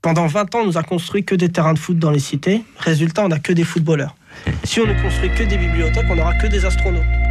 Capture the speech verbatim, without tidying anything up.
Pendant vingt ans, on nous a construit que des terrains de foot dans les cités. Résultat, on n'a que des footballeurs. Si on ne construit que des bibliothèques, on n'aura que des astronautes.